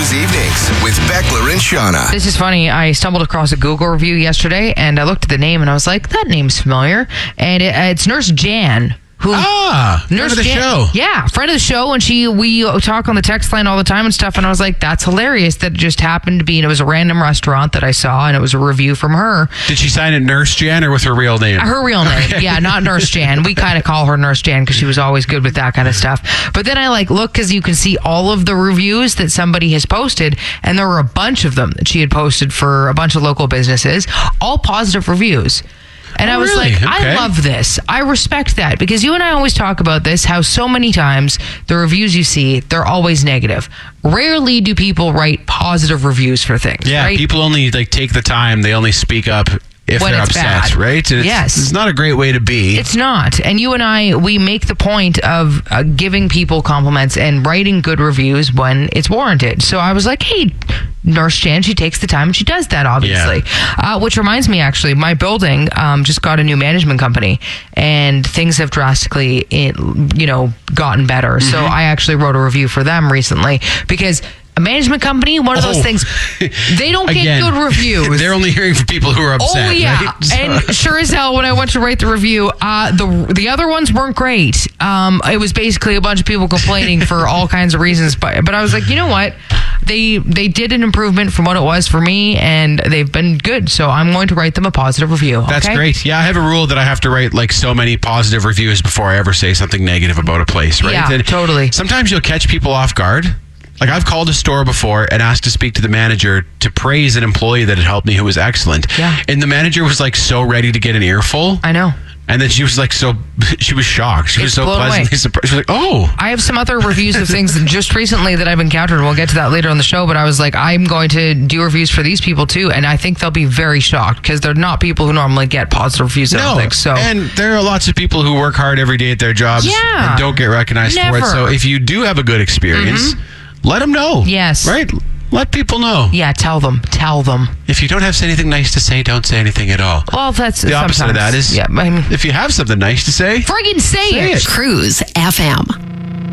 Weekdays evenings with Beckler and Shauna. This is funny. I stumbled across a Google review yesterday, and I looked at the name, and I was like, that name's familiar. And it's Nurse Jan. Who, friend of the show. Yeah, friend of the show, and we talk on the text line all the time and stuff, and I was like, that's hilarious that it just happened to be, and it was a random restaurant that I saw, and it was a review from her. Did she sign it Nurse Jan or with her real name? Her real name, okay. Yeah, not Nurse Jan. We kind of call her Nurse Jan because she was always good with that kind of stuff. But then I look because you can see all of the reviews that somebody has posted, and there were a bunch of them that she had posted for a bunch of local businesses, all positive reviews. And I was really? like, Okay. I love this. I respect that because you and I always talk about this, how so many times the reviews you see, they're always negative. Rarely do people write positive reviews for things. Yeah, right? people only take the time. They only speak up if When they're it's upset, bad. right? And Yes. It's not a great way to be. It's not. And you and I, we make the point of giving people compliments and writing good reviews when it's warranted. So I was like, hey, Nurse Jan, she takes the time and she does that, obviously. Yeah. Which reminds me, actually, my building just got a new management company and things have drastically, gotten better. Mm-hmm. So I actually wrote a review for them recently because a management company, one of those things, they don't get good reviews. They're only hearing from people who are upset. Oh, yeah. Right? So- And sure as hell, when I went to write the review, the other ones weren't great. It was basically a bunch of people complaining for all kinds of reasons. But I was like, you know what? They did an improvement from what it was for me, and they've been good. So I'm going to write them a positive review. That's okay? great. Yeah, I have a rule that I have to write so many positive reviews before I ever say something negative about a place, right? Yeah, and totally. Sometimes you'll catch people off guard. I've called a store before and asked to speak to the manager to praise an employee that had helped me who was excellent. Yeah. And the manager was so ready to get an earful. I know. And then she was she was shocked. She was so blown pleasantly away. surprised. She was like, oh. I have some other reviews of things just recently that I've encountered. We'll get to that later on the show, but I was like, I'm going to do reviews for these people too, and I think they'll be very shocked because they're not people who normally get positive reviews, I don't think. So. And there are lots of people who work hard every day at their jobs Yeah. and don't get recognized for Never. it. So if you do have a good experience, let them know. Yes. Right? Let people know. Yeah, tell them. If you don't have anything nice to say, don't say anything at all. Well, that's The opposite of that is, yeah, if you have something nice to say, friggin' say it. it. Cruise FM.